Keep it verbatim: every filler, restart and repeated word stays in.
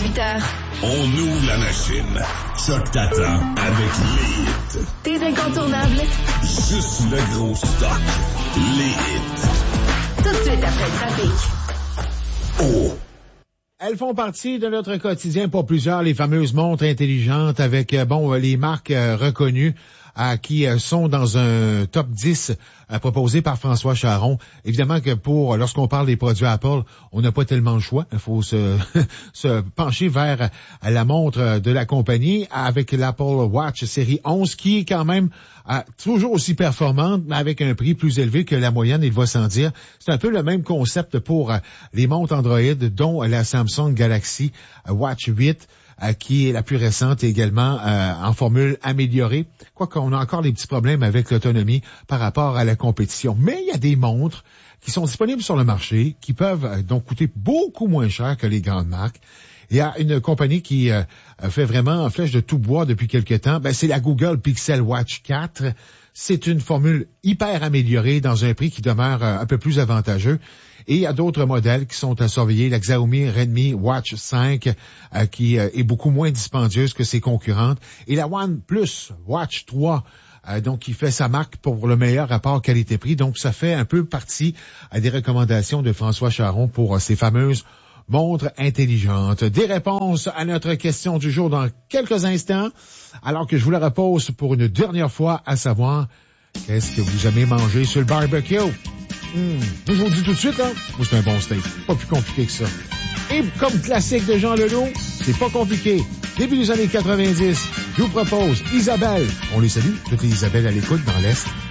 huit heures. On ouvre la machine. Choc t'attend avec les hits. Tes incontournables. Juste le gros stock. Les hits. Tout de suite après le trafic. Oh! Elles font partie de notre quotidien pour plusieurs, les fameuses montres intelligentes avec, bon, les marques euh, reconnues euh, qui euh, sont dans un top dix euh, proposé par François Charon. Évidemment que pour, lorsqu'on parle des produits Apple, on n'a pas tellement le choix. Il faut se, se pencher vers euh, la montre de la compagnie avec l'Apple Watch série onze qui est quand même euh, toujours aussi performante, mais avec un prix plus élevé que la moyenne, il va sans dire. C'est un peu le même concept pour euh, les montres Android, dont la Samsung Galaxy Watch huit, euh, qui est la plus récente et également euh, en formule améliorée. Quoique on a encore des petits problèmes avec l'autonomie par rapport à la compétition. Mais il y a des montres qui sont disponibles sur le marché, qui peuvent euh, donc coûter beaucoup moins cher que les grandes marques. Il y a une compagnie qui euh, fait vraiment en flèche de tout bois depuis quelque temps. Ben, c'est la Google Pixel Watch quatre. C'est une formule hyper améliorée dans un prix qui demeure euh, un peu plus avantageux. Et il y a d'autres modèles qui sont à surveiller. La Xiaomi Redmi Watch cinq euh, qui euh, est beaucoup moins dispendieuse que ses concurrentes. Et la OnePlus Watch trois, euh, donc qui fait sa marque pour le meilleur rapport qualité-prix. Donc ça fait un peu partie euh, des recommandations de François Charon pour euh, ces fameuses montres intelligentes. Des réponses à notre question du jour dans quelques instants, alors que je vous la repose pour une dernière fois, à savoir, qu'est-ce que vous aimez manger sur le barbecue? Hum, je vous le dis tout de suite, là, moi c'est un bon steak. Pas plus compliqué que ça. Et comme classique de Jean Leloup, c'est pas compliqué. Début des années quatre-vingt-dix, je vous propose Isabelle. On les salue, toutes les Isabelles à l'écoute dans l'Est.